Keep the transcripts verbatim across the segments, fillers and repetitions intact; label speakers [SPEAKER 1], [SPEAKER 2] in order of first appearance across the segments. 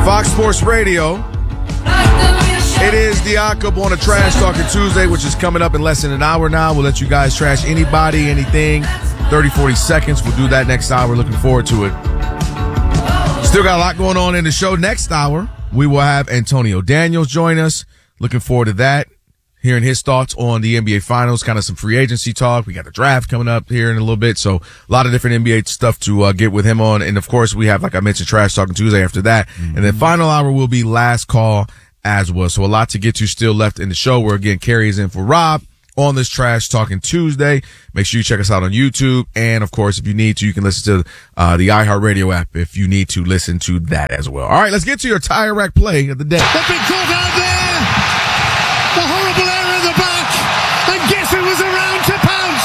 [SPEAKER 1] Fox Sports Radio. It is the Jakob on a Trash Talking Tuesday, which is coming up in less than an hour now. We'll let you guys trash anybody, anything. thirty, forty seconds. We'll do that next hour. Looking forward to it. Still got a lot going on in the show. Next hour, we will have Antonio Daniels join us. Looking forward to that. Hearing his thoughts on the N B A Finals, kind of some free agency talk. We got the draft coming up here in a little bit. So a lot of different N B A stuff to uh, get with him on. And, of course, we have, like I mentioned, Trash Talking Tuesday after that. Mm-hmm. And then final hour will be last call as well. So a lot to get to still left in the show, where, again, Carrie is in for Rob on this Trash Talking Tuesday. Make sure you check us out on YouTube. And, of course, if you need to, you can listen to uh, the iHeartRadio app if you need to listen to that as well. All right, let's get to your Tire Rack play of the day.
[SPEAKER 2] The big caught out there. The horrible error in the back. And guess who was around to pounce?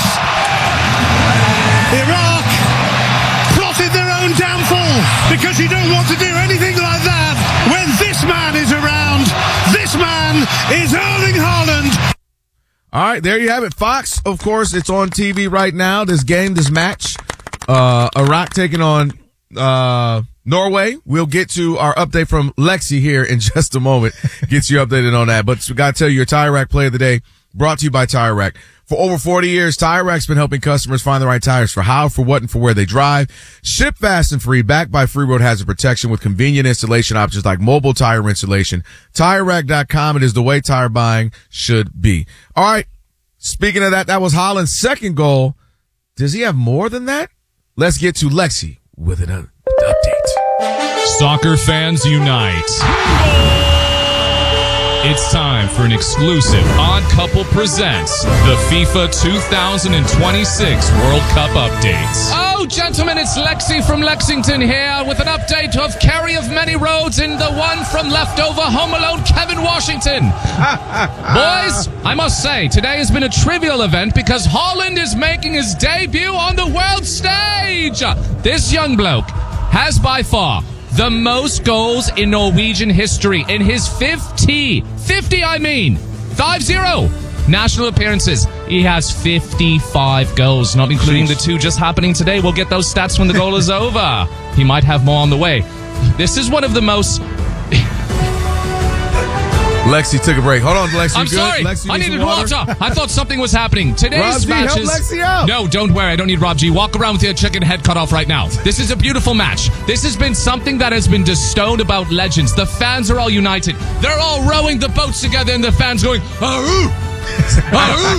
[SPEAKER 2] Iraq plotted their own downfall because you don't want to do anything like that when this man is around. This man is Erling Haaland.
[SPEAKER 1] All right, there you have it. Fox, of course, it's on T V right now. This game, this match, uh, Iraq taking on uh Norway. We'll get to our update from Lexi here in just a moment. Get you updated on that. But we got to tell you your Tire Rack play of the day, brought to you by Tire Rack. For over forty years, Tire Rack's been helping customers find the right tires for how, for what, and for where they drive. Ship fast and free, backed by Free Road Hazard Protection with convenient installation options like mobile tire installation. Tire Rack dot com. It is the way tire buying should be. All right. Speaking of that, that was Haaland's second goal. Does he have more than that? Let's get to Lexi with an uh, update.
[SPEAKER 3] Soccer fans unite. It's time for an exclusive Odd Couple presents the FIFA two thousand twenty-six World Cup updates. Oh, gentlemen, it's Lexi from Lexington here with an update of Kerry of Many Roads in the one from leftover Home Alone Kevin Washington. Boys, I must say, today has been a trivial event because Haaland is making his debut on the world stage. This young bloke has by far the most goals in Norwegian history in his fifty, fifty I mean, five zero national appearances. He has fifty-five goals, not including the two just happening today. We'll get those stats when the goal is over. He might have more on the way. This is one of the most...
[SPEAKER 1] Lexi took a break. Hold on, Lexi.
[SPEAKER 3] I'm
[SPEAKER 1] good?
[SPEAKER 3] sorry.
[SPEAKER 1] Lexi,
[SPEAKER 3] I needed
[SPEAKER 1] water.
[SPEAKER 3] water. I thought something was happening. Today's
[SPEAKER 1] Rob G,
[SPEAKER 3] matches.
[SPEAKER 1] help Lexi out.
[SPEAKER 3] No, don't worry. I don't need Rob G. Walk around with your chicken head cut off right now. This is a beautiful match. This has been something that has been bestowed about legends. The fans are all united. They're all rowing the boats together, and the fans going, Aroo! Aroo!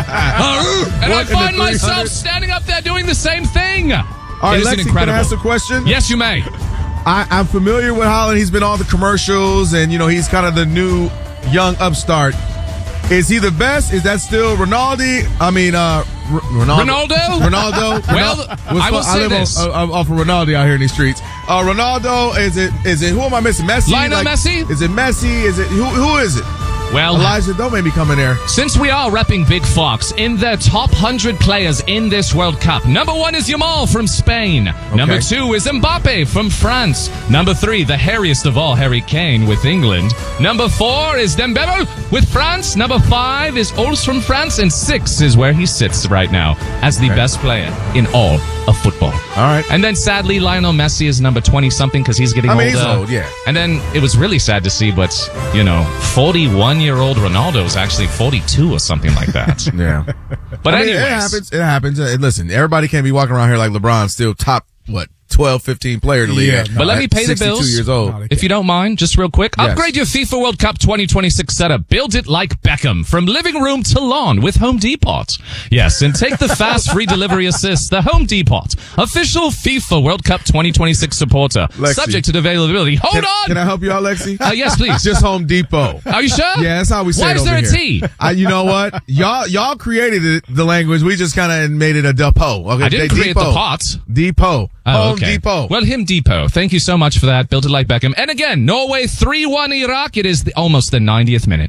[SPEAKER 3] Aroo! And
[SPEAKER 1] What,
[SPEAKER 3] I find
[SPEAKER 1] in the
[SPEAKER 3] myself standing up there doing the same thing.
[SPEAKER 1] All right,
[SPEAKER 3] it is
[SPEAKER 1] Lexi,
[SPEAKER 3] incredible.
[SPEAKER 1] can I ask a question?
[SPEAKER 3] Yes, you may.
[SPEAKER 1] I, I'm familiar with Haaland. He's been on the commercials, and, you know, he's kind of the new young upstart. Is he the best? Is that still Ronaldo? I mean, uh, R- Ronaldo?
[SPEAKER 3] Ronaldo?
[SPEAKER 1] Ronaldo?
[SPEAKER 3] Well,
[SPEAKER 1] Ronaldo?
[SPEAKER 3] I will
[SPEAKER 1] I
[SPEAKER 3] say
[SPEAKER 1] live
[SPEAKER 3] this.
[SPEAKER 1] On, uh, off of Ronaldo out here in these streets. Uh, Ronaldo, is it, is it, who am I missing? Messi?
[SPEAKER 3] Lionel Messi?
[SPEAKER 1] Is it Messi? Is it, who, who is it?
[SPEAKER 3] Well,
[SPEAKER 1] Elijah, don't make me come in there.
[SPEAKER 3] since we are repping Big Fox in the top one hundred players in this World Cup, number one is Yamal from Spain. Okay. Number two is Mbappe from France. Number three, the hairiest of all, Harry Kane with England. Number four is Dembele with France. Number five is Ols from France. And six is where he sits right now as the okay. best player in all of football.
[SPEAKER 1] All right.
[SPEAKER 3] And then sadly, Lionel Messi is number twenty-something because he's getting
[SPEAKER 1] I mean,
[SPEAKER 3] older.
[SPEAKER 1] he's old, yeah.
[SPEAKER 3] And then it was really sad to see, but, you know, forty-one-year-old Ronaldo is actually forty-two or something like that.
[SPEAKER 1] Yeah.
[SPEAKER 3] But
[SPEAKER 1] I mean,
[SPEAKER 3] anyways.
[SPEAKER 1] it happens. It happens. Uh, listen, everybody can't be walking around here like LeBron, still top, what, twelve, fifteen player to league.
[SPEAKER 3] Yeah, no, but let me pay the bills.
[SPEAKER 1] sixty-two years old.
[SPEAKER 3] No, if you don't mind, just real quick.
[SPEAKER 1] Yes.
[SPEAKER 3] Upgrade your FIFA World Cup twenty twenty-six setup. Build it like Beckham. From living room to lawn with Home Depot. Yes, and take the fast free delivery assist. The Home Depot. Official FIFA World Cup twenty twenty-six supporter.
[SPEAKER 1] Lexi.
[SPEAKER 3] Subject to availability. Hold
[SPEAKER 1] can,
[SPEAKER 3] on!
[SPEAKER 1] Can I help you out, Lexi?
[SPEAKER 3] Uh, yes, please.
[SPEAKER 1] Just Home Depot.
[SPEAKER 3] Are you sure?
[SPEAKER 1] Yeah, that's how we say
[SPEAKER 3] Why
[SPEAKER 1] it
[SPEAKER 3] is
[SPEAKER 1] over
[SPEAKER 3] there a
[SPEAKER 1] here.
[SPEAKER 3] T?
[SPEAKER 1] I, you know what? Y'all, y'all created it, the language. We just kind of made it a depot. Okay,
[SPEAKER 3] I didn't
[SPEAKER 1] they,
[SPEAKER 3] create
[SPEAKER 1] depot.
[SPEAKER 3] the pot.
[SPEAKER 1] Depot.
[SPEAKER 3] Oh,
[SPEAKER 1] Home
[SPEAKER 3] okay.
[SPEAKER 1] Depot.
[SPEAKER 3] Well, him Depot. Thank you so much for that. Built it like Beckham. And again, Norway three one Iraq. It is the, almost the ninetieth minute.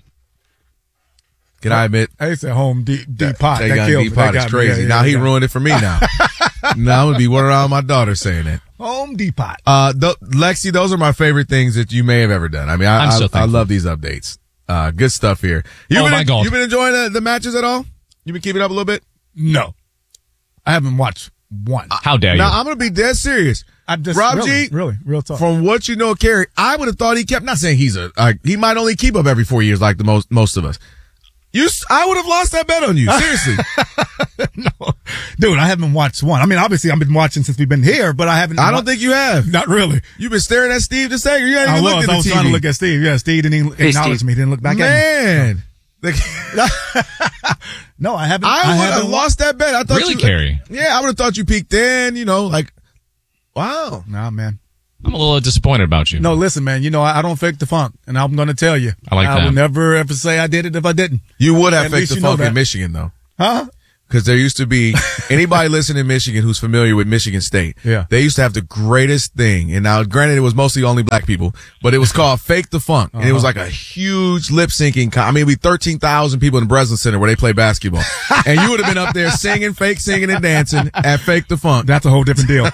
[SPEAKER 1] Can I admit?
[SPEAKER 4] I used to home deep deep pot.
[SPEAKER 1] That,
[SPEAKER 4] That
[SPEAKER 1] that
[SPEAKER 4] killed
[SPEAKER 1] deep
[SPEAKER 4] me.
[SPEAKER 1] pot
[SPEAKER 4] That
[SPEAKER 1] is
[SPEAKER 4] got me.
[SPEAKER 1] crazy.
[SPEAKER 4] Yeah, yeah,
[SPEAKER 1] now he
[SPEAKER 4] yeah.
[SPEAKER 1] ruined it for me now. Now I'm going to be running around with my daughter saying it.
[SPEAKER 4] Home Depot.
[SPEAKER 1] Uh, th- Lexi, those are my favorite things that you may have ever done. I mean, I,
[SPEAKER 3] I'm so
[SPEAKER 1] I, I
[SPEAKER 3] thankful.
[SPEAKER 1] love these updates. Uh, good stuff here. You
[SPEAKER 3] Oh,
[SPEAKER 1] been,
[SPEAKER 3] my God.
[SPEAKER 1] You been enjoying the, the matches at all? You been keeping up a little bit?
[SPEAKER 4] No, I haven't watched one.
[SPEAKER 3] How dare you?
[SPEAKER 1] Now, I'm going to be dead serious.
[SPEAKER 4] I'm just,
[SPEAKER 1] Rob
[SPEAKER 4] really,
[SPEAKER 1] G,
[SPEAKER 4] really, real talk.
[SPEAKER 1] From what you know of Kerry, I would have thought he kept, not saying he's a, uh, he might only keep up every four years like the most, most of us. You, I would have lost that bet on you. Seriously.
[SPEAKER 4] No. Dude, I haven't watched one. I mean, obviously I've been watching since we've been here, but I haven't.
[SPEAKER 1] I don't think you have.
[SPEAKER 4] Not really.
[SPEAKER 1] You've been staring at Steve the Sager. You haven't
[SPEAKER 4] I
[SPEAKER 1] even
[SPEAKER 4] was.
[SPEAKER 1] looked at the
[SPEAKER 4] I was
[SPEAKER 1] T V.
[SPEAKER 4] trying to look at Steve. Yeah, Steve didn't even
[SPEAKER 5] Hey,
[SPEAKER 4] acknowledge
[SPEAKER 5] Steve.
[SPEAKER 4] me. He didn't look back
[SPEAKER 1] Man.
[SPEAKER 4] at me. No, I haven't.
[SPEAKER 1] I,
[SPEAKER 4] I
[SPEAKER 1] would have
[SPEAKER 4] haven't
[SPEAKER 1] lost that bet. I thought
[SPEAKER 3] Really,
[SPEAKER 1] you,
[SPEAKER 3] Kerry?
[SPEAKER 1] Yeah, I would have thought you peaked then, you know, like, wow.
[SPEAKER 4] Nah, man.
[SPEAKER 3] I'm a little disappointed about you.
[SPEAKER 4] No, listen, man. You know, I, I don't fake the funk, and I'm going to tell you.
[SPEAKER 3] I like
[SPEAKER 4] I
[SPEAKER 3] that.
[SPEAKER 4] will never ever say I did it if I didn't.
[SPEAKER 1] You would have
[SPEAKER 4] At
[SPEAKER 1] faked
[SPEAKER 4] least
[SPEAKER 1] the
[SPEAKER 4] you know
[SPEAKER 1] funk in
[SPEAKER 4] that.
[SPEAKER 1] Michigan, though.
[SPEAKER 4] Huh?
[SPEAKER 1] Because there used to be, anybody listening in Michigan who's familiar with Michigan State,
[SPEAKER 4] Yeah.
[SPEAKER 1] they used to have the greatest thing. And now, granted, it was mostly only black people, but it was called Fake the Funk. And it was like a huge lip syncing. Con- I mean, it'd be thirteen thousand people in the Breslin Center where they play basketball. And you would have been up there singing, fake singing, and dancing at Fake the Funk.
[SPEAKER 4] That's a whole different deal.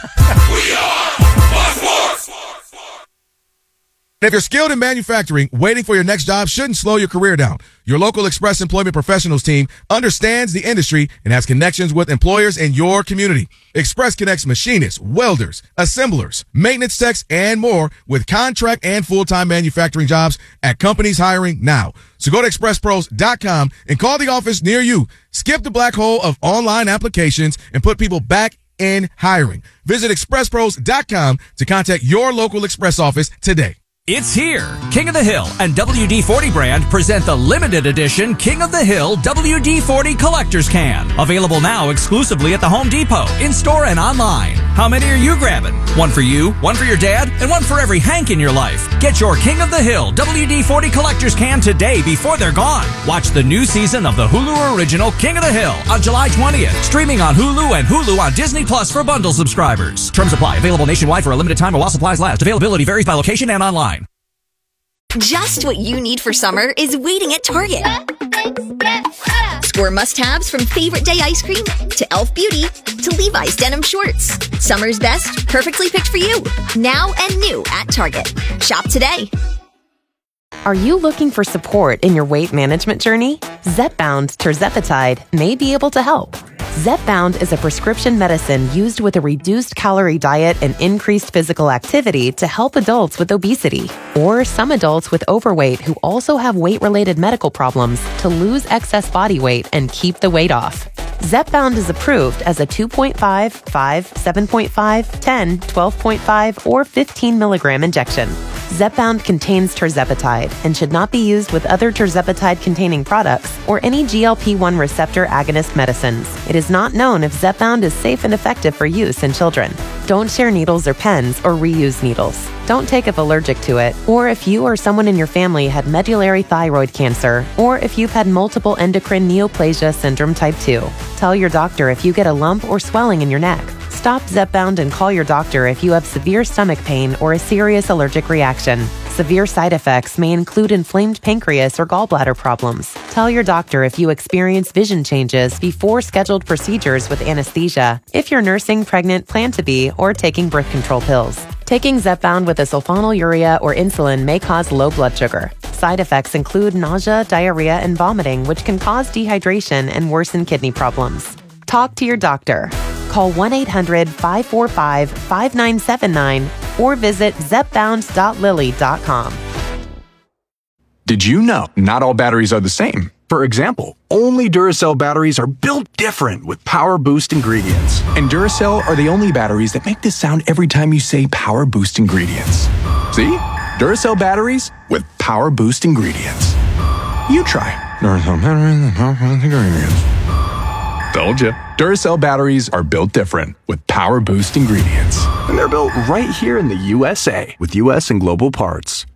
[SPEAKER 1] If you're skilled in manufacturing, waiting for your next job shouldn't slow your career down. Your local Express Employment Professionals team understands the industry and has connections with employers in your community. Express connects machinists, welders, assemblers, maintenance techs, and more with contract and full-time manufacturing jobs at companies hiring now. So go to express pros dot com and call the office near you. Skip the black hole of online applications and put people back in hiring. Visit express pros dot com to contact your local Express office today.
[SPEAKER 6] It's here. King of the Hill and W D forty brand present the limited edition King of the Hill W D forty Collector's Can. Available now exclusively at the Home Depot, in-store and online. How many are you grabbing? One for you, one for your dad, and one for every Hank in your life. Get your King of the Hill W D forty Collector's Can today before they're gone. Watch the new season of the Hulu original King of the Hill on July twentieth. Streaming on Hulu and Hulu on Disney Plus for bundle subscribers. Terms apply. Available nationwide for a limited time while supplies last. Availability varies by location and online.
[SPEAKER 7] Just what you need for summer is waiting at Target. Score must-haves from Favorite Day ice cream to e l f Beauty to Levi's denim shorts. Summer's best, perfectly picked for you. Now and new at Target. Shop today.
[SPEAKER 8] Are you looking for support in your weight management journey? Zepbound tirzepatide may be able to help. Zepbound is a prescription medicine used with a reduced calorie diet and increased physical activity to help adults with obesity or some adults with overweight who also have weight-related medical problems to lose excess body weight and keep the weight off. Zepbound is approved as a two point five, five, seven point five, ten, twelve point five, or fifteen milligram injection. Zepbound contains tirzepatide and should not be used with other tirzepatide-containing products or any G L P one receptor agonist medicines. It is not known if Zepbound is safe and effective for use in children. Don't share needles or pens or reuse needles. Don't take if allergic to it, or if you or someone in your family had medullary thyroid cancer, or if you've had multiple endocrine neoplasia syndrome type two. Tell your doctor if you get a lump or swelling in your neck. Stop Zepbound and call your doctor if you have severe stomach pain or a serious allergic reaction. Severe side effects may include inflamed pancreas or gallbladder problems. Tell your doctor if you experience vision changes before scheduled procedures with anesthesia, if you're nursing, pregnant, plan to be, or taking birth control pills. Taking Zepbound with a sulfonylurea or insulin may cause low blood sugar. Side effects include nausea, diarrhea, and vomiting, which can cause dehydration and worsen kidney problems. Talk to your doctor. Call one eight hundred, five four five, five nine seven nine or visit zepbound dot lilly dot com.
[SPEAKER 9] Did you know not all batteries are the same? For example, only Duracell batteries are built different with Power Boost ingredients. And Duracell are the only batteries that make this sound every time you say Power Boost ingredients. See? Duracell batteries with Power Boost ingredients. You try. Duracell batteries with Power Boost ingredients. Told ya. Duracell batteries are built different with Power Boost ingredients. And they're built right here in the U S A with U S and global parts.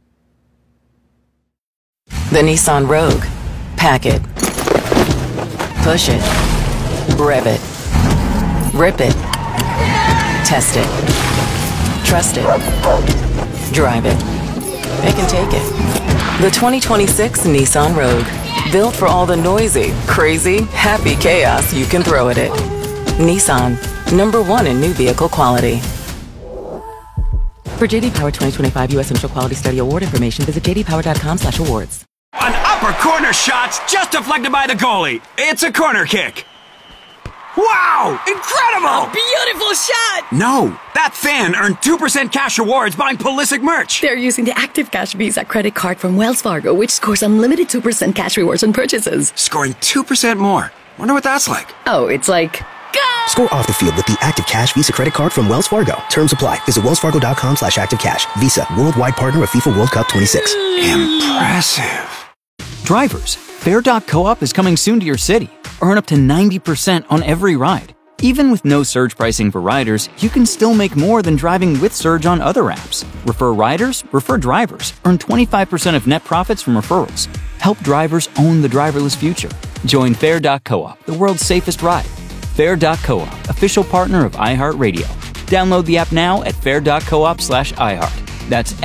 [SPEAKER 10] The Nissan Rogue. Pack it. Push it. Rev it. Rip it. Test it. Trust it. Drive it. It can take it. The twenty twenty-six Nissan Rogue. Built for all the noisy, crazy, happy chaos you can throw at it. Nissan. Number one in new vehicle quality. For J D Power twenty twenty-five U S Initial Quality Study Award information, visit j d power dot com slash awards.
[SPEAKER 11] An upper corner shot's just deflected by the goalie. It's a corner kick.
[SPEAKER 5] Wow! Incredible!
[SPEAKER 11] Beautiful shot!
[SPEAKER 5] No, that fan earned two percent cash rewards buying Pulisic merch.
[SPEAKER 11] They're using the Active Cash Visa credit card from Wells Fargo, which scores unlimited two percent cash rewards on purchases.
[SPEAKER 5] Scoring two percent more. Wonder what that's like.
[SPEAKER 11] Oh, it's like... Go!
[SPEAKER 12] Score off the field with the Active Cash Visa credit card from Wells Fargo. Terms apply. Visit wellsfargo.com slash active cash. Visa, worldwide partner of FIFA World Cup twenty-six.
[SPEAKER 5] Impressive.
[SPEAKER 13] Drivers, Fare dot coop is coming soon to your city. Earn up to ninety percent on every ride. Even with no surge pricing for riders, you can still make more than driving with Surge on other apps. Refer riders, refer drivers. Earn twenty-five percent of net profits from referrals. Help drivers own the driverless future. Join Fare dot coop, the world's safest ride. Fare dot coop, official partner of iHeartRadio. Download the app now at fare dot coop slash iHeart. That's